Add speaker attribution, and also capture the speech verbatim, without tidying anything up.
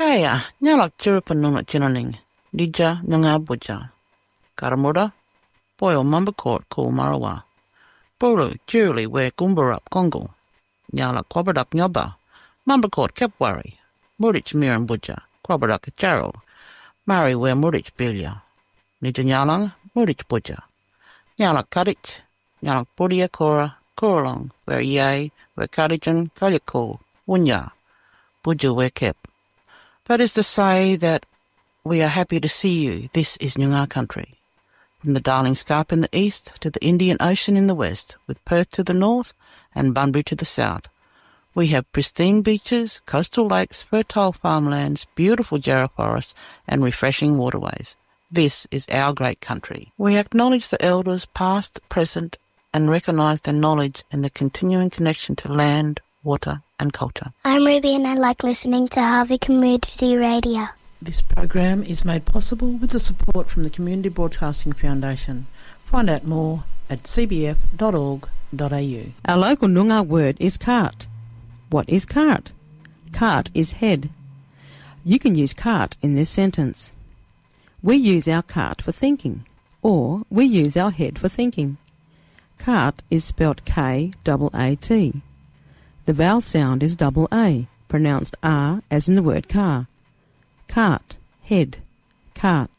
Speaker 1: Kaya, nyalak chiripan nunat chinaning, Nija nyanga buja. Karamura, boyo mambakort ko marawa. Buru, jirili we gumbarup kongo. Nyalak kwabadak nyoba. Mambakort kepwari. Murich miran buja. Kwabadak jaro. Mari we murich bilya. Nija nyalang, murich buja. Nyalak kadich. Nyalak budia kora. Koralong, where yay, where kadijan, kalyako, wunya. Buja we kep. That is to say that we are happy to see you. This is Noongar country. From the Darling Scarp in the east to the Indian Ocean in the west, with Perth to the north and Bunbury to the south. We have pristine beaches, coastal lakes, fertile farmlands, beautiful jarrah forests and refreshing waterways. This is our great country. We acknowledge the elders past, present and recognise their knowledge and the continuing connection to land, water and culture.
Speaker 2: I'm Ruby and I like listening to Harvey Community Radio.
Speaker 1: This program is made possible with the support from the Community Broadcasting Foundation. Find out more at c b f dot org dot a u.
Speaker 3: Our local Noongar word is cart. What is cart? Cart is head. You can use cart in this sentence. We use our cart for thinking, or we use our head for thinking. Cart is spelt K A A T. The vowel sound is double A, pronounced R as in the word car. Cart, head, cart.